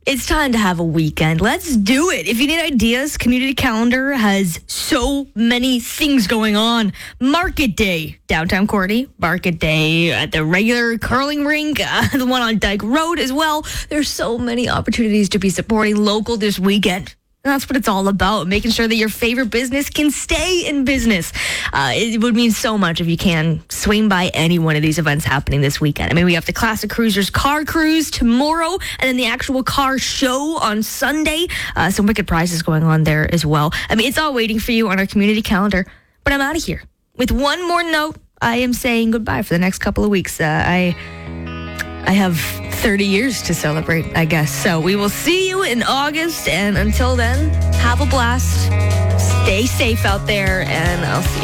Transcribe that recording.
It's time to have a weekend. Let's do it. If you need ideas, Community Calendar has so many things going on. Market Day, downtown Courtney. Market Day at the regular curling rink, the one on Dyke Road as well. There's so many opportunities to be supporting local this weekend. And that's what it's all about, making sure that your favorite business can stay in business. It would mean so much if you can swing by any one of these events happening this weekend. I mean, we have the Classic Cruisers Car Cruise tomorrow, and then the actual car show on Sunday. Some wicked prizes going on there as well. I mean, it's all waiting for you on our community calendar. But I'm out of here. With one more note, I am saying goodbye for the next couple of weeks. I have 30 years to celebrate, I guess. So we will see you in August. And until then, have a blast. Stay safe out there. And I'll see you.